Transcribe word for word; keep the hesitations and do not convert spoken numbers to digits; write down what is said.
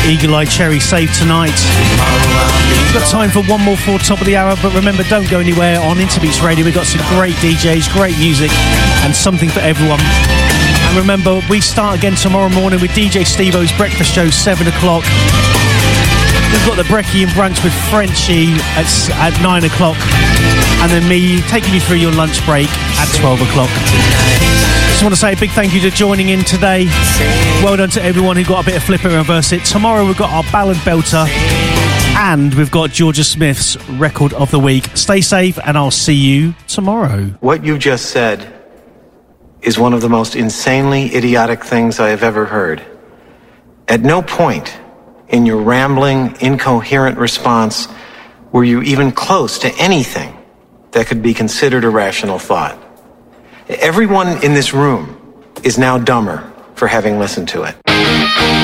Eagle Eye Cherry, Save Tonight. We've got time for one more for top of the hour, but remember, don't go anywhere. On Interbeats Radio, we've got some great D Js, great music, and something for everyone. And remember, we start again tomorrow morning with D J Steve-O's Breakfast Show, seven o'clock. We've got the Brekkie and Brunch with Frenchie at, at nine o'clock. And then me taking you through your lunch break at twelve o'clock. Just want to say a big thank you to joining in today. Well done to everyone who got a bit of Flip It and Reverse It. Tomorrow we've got our Ballad Belter. And we've got Georgia Smith's Record of the Week. Stay safe, and I'll see you tomorrow. What you just said is one of the most insanely idiotic things I have ever heard. At no point in your rambling, incoherent response were you even close to anything that could be considered a rational thought. Everyone in this room is now dumber for having listened to it.